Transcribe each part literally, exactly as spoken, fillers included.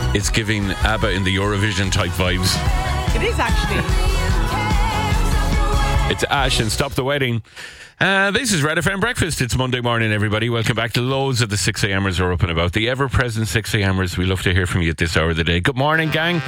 It's giving ABBA in the Eurovision type vibes. It is actually. It's Ash and Stop the Wedding. Uh, this is Red F M Breakfast. It's Monday morning, everybody. Welcome back to loads of the six a.m.ers are up and about. The ever-present six a.m.ers. We love to hear from you at this hour of the day. Good morning, gang.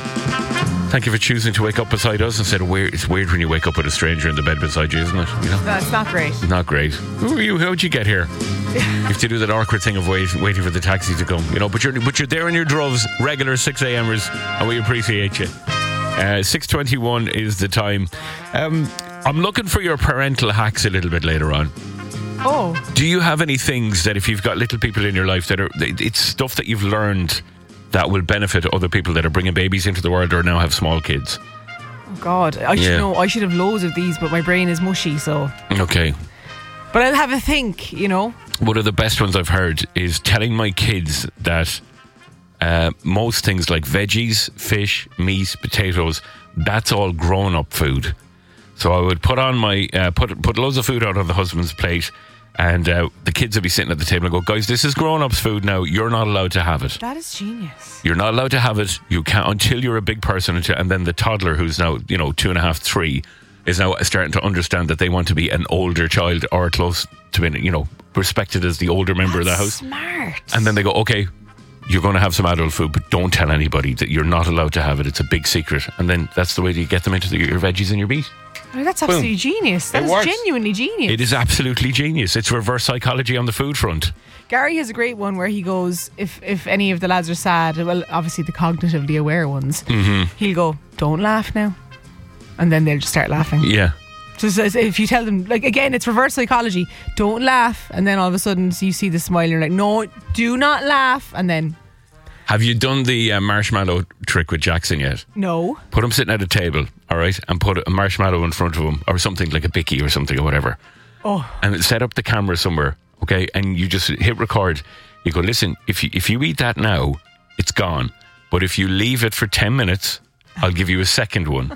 Thank you for choosing to wake up beside us instead of weird. It's weird when you wake up with a stranger in the bed beside you, isn't it? You know? No, it's not great. Not great. Who are you? How'd you get here? You have to do that awkward thing of wait, waiting for the taxi to come, you know. But you're but you're there in your droves, regular six a.m.ers, and we appreciate you. Uh, six twenty-one is the time. Um, I'm looking for your parental hacks a little bit later on. Oh. Do you have any things that if you've got little people in your life that are, it's stuff that you've learned that will benefit other people that are bringing babies into the world or now have small kids? Oh God, I should Yeah. know. I should have loads of these, but my brain is mushy. So, Okay. but I'll have a think. You know. One of the best ones I've heard is telling my kids that uh, most things like veggies, fish, meat, potatoes, that's all grown-up food. So I would put on my uh, put put loads of food out on the husband's plate, and uh, the kids would be sitting at the table and go, "Guys, this is grown-ups food now. You're not allowed to have it. That is genius. You're not allowed to have it. You can't until you're a big person." Until, and then the toddler, who's now you know two and a half, three, is now starting to understand that they want to be an older child or close to being, you know, respected as the older member of the house. Smart. And then they go, "Okay, you're going to have some adult food, but don't tell anybody that you're not allowed to have it. It's a big secret." And then that's the way that you get them into the, your veggies and your meat. Oh, that's absolutely genius. That It is works. genuinely genius. It is absolutely genius. It's reverse psychology on the food front. Gary has a great one where he goes, if if any of the lads are sad, well, obviously the cognitively aware ones, Mm-hmm. he'll go, "Don't laugh now," and then they'll just start laughing. Yeah. So so if you tell them, like, again, it's reverse psychology. Don't laugh, and then all of a sudden so you see the smile, and you're like, "No, do not laugh," and then Have you done the uh, marshmallow trick with Jackson yet? no. Put him sitting at a table, all right, and put a marshmallow in front of him, or something like a bicky or something or whatever. Oh, And set up the camera somewhere, okay? And you just hit record. You go, "Listen, if you if you eat that now, it's gone. But if you leave it for ten minutes, I'll give you a second one."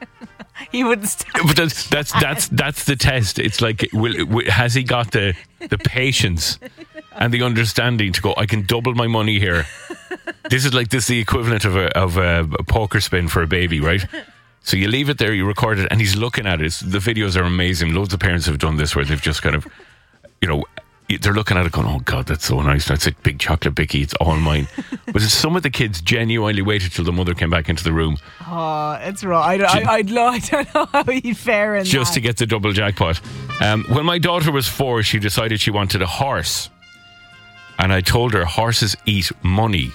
he wouldn't stand. But that's that's that's that's the test. It's like, will, will, has he got the the patience and the understanding to go, "I can double my money here." This is like this is the equivalent of a of a, a poker spin for a baby, right? So you leave it there, you record it, and he's looking at it. The videos are amazing. Loads of parents have done this where they've just kind of, you know, they're looking at it going, "Oh God, that's so nice. That's a big chocolate bicky. It's all mine." But some of the kids genuinely waited till the mother came back into the room Oh, it's wrong. I don't, I, I'd lo- I don't know how he'd fare in just that. to get the double jackpot. Um, when my daughter was four, she decided she wanted a horse. And I told her horses eat money.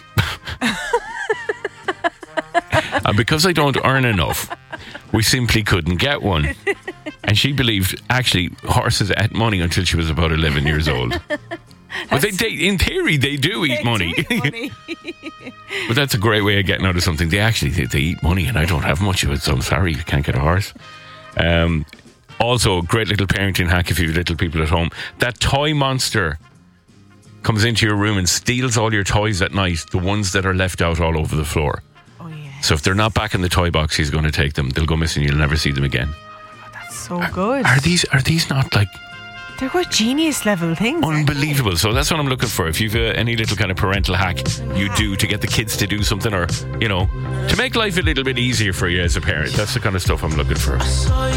And because I don't earn enough, we simply couldn't get one. And she believed, actually, horses ate money until she was about eleven years old. But they, they, in theory, they do eat They money. do eat money. But that's a great way of getting out of something. They actually they, they eat money, and I don't have much of it, so I'm sorry you can't get a horse. Um, also, great little parenting hack if you have little people at home. That toy monster comes into your room and steals all your toys at night, the ones that are left out all over the floor. Oh yeah, So if they're not back in the toy box, he's going to take them. They'll go missing. You'll never see them again. that's so good. Are these are these not like They're quite genius level things. aren't they? unbelievable? So that's what I'm looking for. If you've uh, any little kind of parental hack you do to get the kids to do something, or, you know, to make life a little bit easier for you as a parent, that's the kind of stuff I'm looking for.